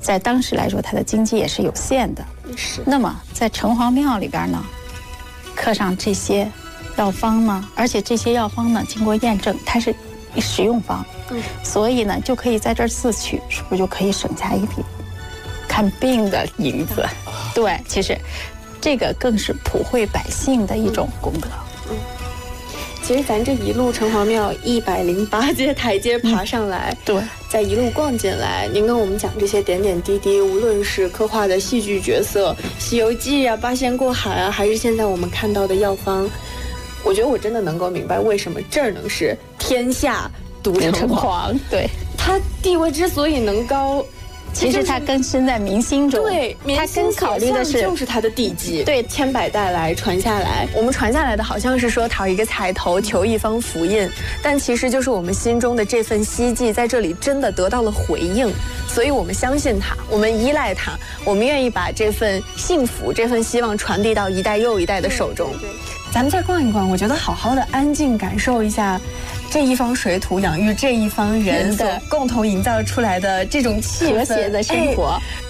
在当时来说，它的经济也是有限的。 是。 那么在城隍庙里边呢，刻上这些药方呢，而且这些药方呢，经过验证，它是食用方，所以呢，就可以在这儿自取，是不是就可以省下一笔看病的银子？对，其实这个更是普惠百姓的一种功德。 其实咱这一路城隍庙108阶台阶爬上来， 对， 再一路逛进来，您跟我们讲这些点点滴滴，无论是刻画的戏剧角色，《西游记》啊，八仙过海啊，还是现在我们看到的药方，我觉得我真的能够明白为什么这儿能是天下独城隍。 对， 他地位之所以能高， 其实它根深在民心中。 对， 它更考虑的是就是它的地基。 对， 千百代来传下来，我们传下来的好像是说讨一个彩头，求一方福印，但其实就是我们心中的这份希冀，在这里真的得到了回应，所以我们相信它，我们依赖它，我们愿意把这份幸福、这份希望传递到一代又一代的手中。对，咱们再逛一逛，我觉得好好的安静感受一下这一方水土养育这一方人所共同营造出来的这种气氛， 和谐的生活。